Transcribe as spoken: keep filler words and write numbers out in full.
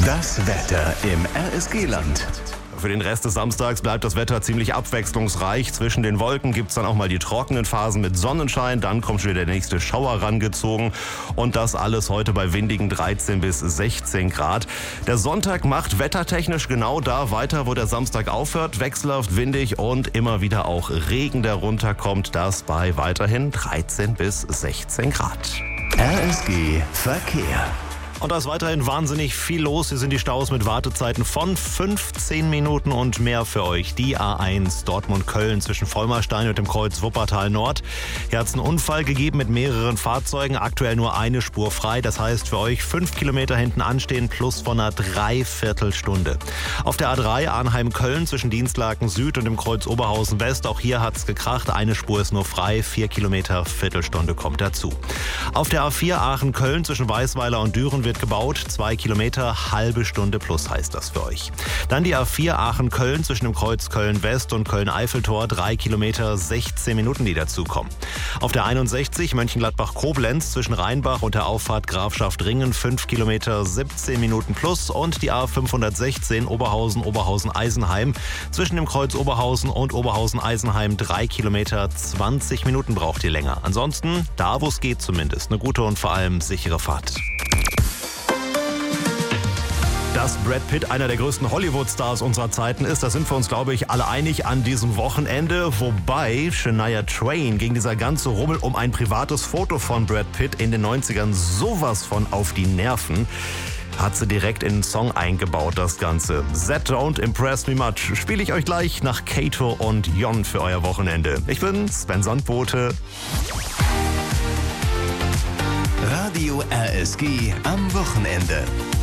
Das Wetter im R S G-Land. Für den Rest des Samstags bleibt das Wetter ziemlich abwechslungsreich. Zwischen den Wolken gibt es dann auch mal die trockenen Phasen mit Sonnenschein. Dann kommt schon wieder der nächste Schauer rangezogen. Und das alles heute bei windigen dreizehn bis sechzehn Grad. Der Sonntag macht wettertechnisch genau da weiter, wo der Samstag aufhört. Wechselhaft windig und immer wieder auch Regen, der runterkommt. Das bei weiterhin dreizehn bis sechzehn Grad. R S G Verkehr. Und da ist weiterhin wahnsinnig viel los. Hier sind die Staus mit Wartezeiten von fünfzehn Minuten und mehr für euch. Die A eins Dortmund-Köln zwischen Vollmerstein und dem Kreuz Wuppertal Nord. Hier hat es einen Unfall gegeben mit mehreren Fahrzeugen. Aktuell nur eine Spur frei. Das heißt für euch fünf Kilometer hinten anstehen plus von einer Dreiviertelstunde. Auf der A drei Arnheim-Köln zwischen Dienstlaken Süd und dem Kreuz Oberhausen West. Auch hier hat es gekracht. Eine Spur ist nur frei. Vier Kilometer, Viertelstunde kommt dazu. Auf der A vier Aachen-Köln zwischen Weißweiler und Düren wird gebaut. Zwei Kilometer, halbe Stunde plus heißt das für euch. Dann die A vier Aachen-Köln zwischen dem Kreuz Köln-West und Köln-Eiffeltor. Drei Kilometer, sechzehn Minuten, die dazukommen. Auf der einundsechzig Mönchengladbach-Koblenz zwischen Rheinbach und der Auffahrt Grafschaft Ringen. Fünf Kilometer, siebzehn Minuten plus. Und die A fünfhundertsechzehn Oberhausen-Oberhausen-Eisenheim zwischen dem Kreuz Oberhausen und Oberhausen-Eisenheim. Drei Kilometer, zwanzig Minuten braucht ihr länger. Ansonsten, da wo es geht zumindest, eine gute und vor allem sichere Fahrt. Dass Brad Pitt einer der größten Hollywood-Stars unserer Zeiten ist, da sind wir uns, glaube ich, alle einig an diesem Wochenende. Wobei Shania Twain gegen dieser ganze Rummel um ein privates Foto von Brad Pitt in den neunzigern sowas von auf die Nerven. Hat sie direkt in den Song eingebaut, das Ganze. That Don't Impress Me Much spiele ich euch gleich nach Kato und Jon für euer Wochenende. Ich bin Sven Sandbote. Radio R S G am Wochenende.